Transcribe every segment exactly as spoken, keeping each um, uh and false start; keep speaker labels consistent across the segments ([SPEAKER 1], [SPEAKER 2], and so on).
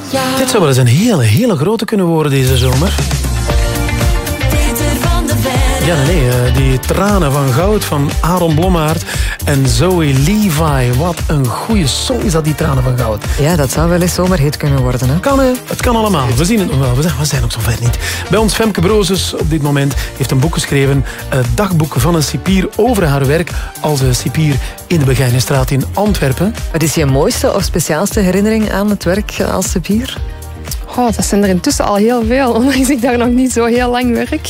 [SPEAKER 1] jou.
[SPEAKER 2] Dit zou wel eens een hele, hele grote kunnen worden deze zomer. Ja, nee, nee, die Tranen van Goud van Aaron Blommaert en Zoe Levi. Wat een goede song is dat, die Tranen van Goud.
[SPEAKER 3] Ja, dat zou wel eens zomerhit kunnen worden. Hè?
[SPEAKER 2] Kan, hè? Het kan allemaal. We zien het nog wel. We zijn, we zijn ook zover niet. Bij ons Femke Brozes op dit moment heeft een boek geschreven. Het dagboek van een cipier over haar werk als cipier in de Begijnenstraat in Antwerpen.
[SPEAKER 3] Wat is je mooiste of speciaalste herinnering aan het werk als cipier?
[SPEAKER 4] Oh, dat zijn er intussen al heel veel, ondanks ik daar nog niet zo heel lang werk.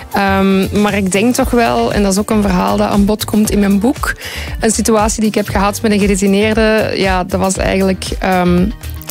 [SPEAKER 4] Um, maar ik denk toch wel, en dat is ook een verhaal dat aan bod komt in mijn boek, een situatie die ik heb gehad met een gedetineerde, ja, dat was eigenlijk um,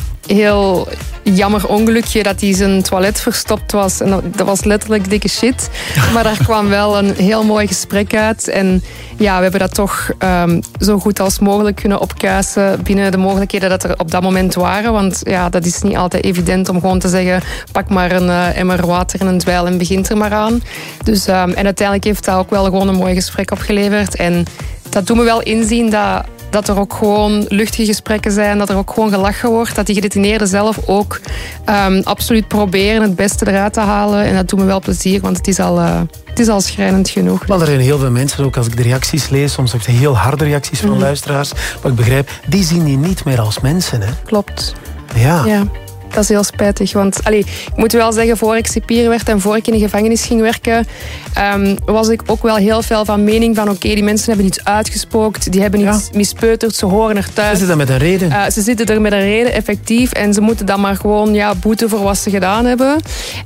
[SPEAKER 4] heel jammer ongelukje dat hij zijn toilet verstopt was. En dat, dat was letterlijk dikke shit. Maar daar kwam wel een heel mooi gesprek uit. En ja, we hebben dat toch um, zo goed als mogelijk kunnen opkuisen binnen de mogelijkheden dat er op dat moment waren. Want ja, dat is niet altijd evident om gewoon te zeggen, pak maar een uh, emmer water en een dweil en begint er maar aan. Dus, um, en uiteindelijk heeft dat ook wel gewoon een mooi gesprek opgeleverd. En dat doet me wel inzien dat dat er ook gewoon luchtige gesprekken zijn, dat er ook gewoon gelachen wordt, dat die gedetineerden zelf ook um, absoluut proberen het beste eruit te halen. En dat doet me wel plezier, want het is al, uh, het is al schrijnend genoeg.
[SPEAKER 2] Maar er zijn heel veel mensen, ook als ik de reacties lees, soms ook de heel harde reacties van mm. luisteraars, maar ik begrijp, die zien die niet meer als mensen. Hè?
[SPEAKER 4] Klopt.
[SPEAKER 2] Ja.
[SPEAKER 4] ja. Dat is heel spijtig, want allee, ik moet wel zeggen, voor ik cipier werd en voor ik in de gevangenis ging werken, um, was ik ook wel heel veel van mening van oké, okay, die mensen hebben iets uitgespookt, die hebben iets ja. mispeuterd, ze horen er thuis.
[SPEAKER 2] Ze zitten met een reden.
[SPEAKER 4] Uh, ze zitten er met een reden, effectief, en ze moeten dan maar gewoon ja, boeten voor wat ze gedaan hebben.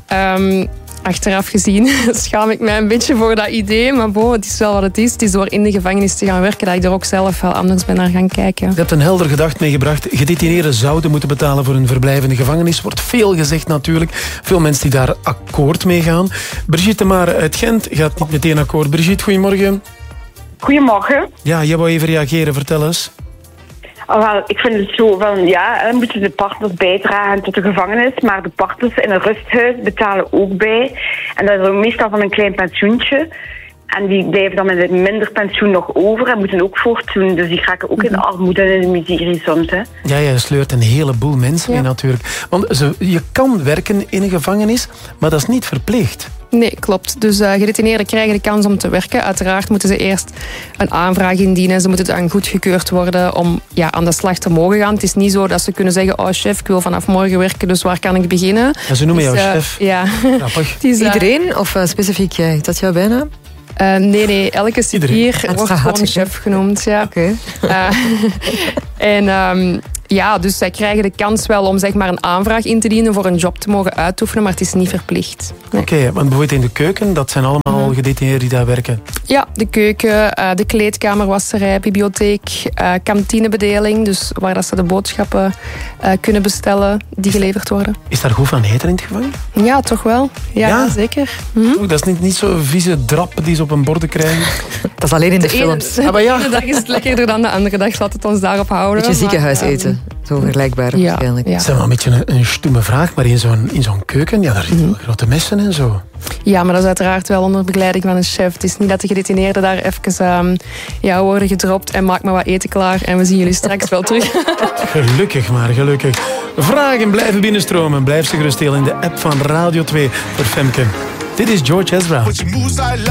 [SPEAKER 4] Um, Achteraf gezien schaam ik mij een beetje voor dat idee. Maar bo, het is wel wat het is. Het is door in de gevangenis te gaan werken dat ik er ook zelf wel anders ben naar gaan kijken.
[SPEAKER 2] Je hebt een helder gedacht meegebracht. Gedetineerden zouden moeten betalen voor een verblijf in de gevangenis. Wordt veel gezegd natuurlijk. Veel mensen die daar akkoord mee gaan. Brigitte Maar uit Gent gaat niet meteen akkoord. Brigitte, goedemorgen.
[SPEAKER 5] Goedemorgen.
[SPEAKER 2] Ja, jij wou even reageren. Vertel eens.
[SPEAKER 5] Oh, wel, ik vind het zo van, ja, dan moeten de partners bijdragen tot de gevangenis, maar de partners in een rusthuis betalen ook bij. En dat is ook meestal van een klein pensioentje. En die blijven dan met een minder pensioen nog over en moeten ook voortdoen. Dus die raken ook in de armoede en in de miserie soms. Hè.
[SPEAKER 2] Ja, je sleurt een heleboel mensen ja. mee natuurlijk. Want ze, je kan werken in een gevangenis, maar dat is niet verplicht.
[SPEAKER 4] Nee, klopt. Dus uh, gedetineerden krijgen de kans om te werken. Uiteraard moeten ze eerst een aanvraag indienen. Ze moeten dan goedgekeurd worden om ja, aan de slag te mogen gaan. Het is niet zo dat ze kunnen zeggen, oh chef, ik wil vanaf morgen werken, dus waar kan ik beginnen?
[SPEAKER 2] Ja, ze noemen
[SPEAKER 4] dus,
[SPEAKER 2] jou
[SPEAKER 4] uh,
[SPEAKER 2] chef.
[SPEAKER 4] Ja.
[SPEAKER 2] Grappig.
[SPEAKER 4] is, uh,
[SPEAKER 3] Iedereen of uh, specifiek jij? Is dat jouw bijnaam?
[SPEAKER 4] Uh, nee, nee. Elke cipier wordt gewoon chef genoemd. Ja.
[SPEAKER 3] Oké.
[SPEAKER 4] Okay. Uh, en... Um, Ja, dus zij krijgen de kans wel om zeg maar, een aanvraag in te dienen voor een job te mogen uitoefenen, maar het is niet verplicht. Nee.
[SPEAKER 2] Oké, okay, want bijvoorbeeld in de keuken, dat zijn allemaal mm-hmm. gedetineerden die daar werken?
[SPEAKER 4] Ja, de keuken, de kleedkamer, wasserij, bibliotheek, kantinebedeling, dus waar dat ze de boodschappen kunnen bestellen die geleverd worden.
[SPEAKER 2] Is daar goed van eten in het gevangen?
[SPEAKER 4] Ja, toch wel. Ja, ja? zeker.
[SPEAKER 2] Mm-hmm. Dat is niet, niet zo'n vieze drap die ze op een borden krijgen?
[SPEAKER 3] Dat is alleen in de, de films.
[SPEAKER 4] Ene, ah, ja. De ene dag is het lekkerder dan de andere dag, laat het ons daarop houden.
[SPEAKER 3] Beetje ziekenhuis eten. Zo vergelijkbaar
[SPEAKER 4] ja,
[SPEAKER 3] waarschijnlijk.
[SPEAKER 4] Ja.
[SPEAKER 2] Het is wel een beetje een, een stoeme vraag, maar in zo'n, in zo'n keuken, ja, daar zitten mm-hmm. wel grote messen en zo.
[SPEAKER 4] Ja, maar dat is uiteraard wel onder begeleiding van een chef. Het is niet dat de gedetineerden daar even um, ja, worden gedropt en maak maar wat eten klaar en we zien jullie straks wel terug.
[SPEAKER 2] Gelukkig maar, gelukkig. Vragen blijven binnenstromen. Blijf ze gerust delen in de app van Radio twee voor Femke. Dit is George Ezra.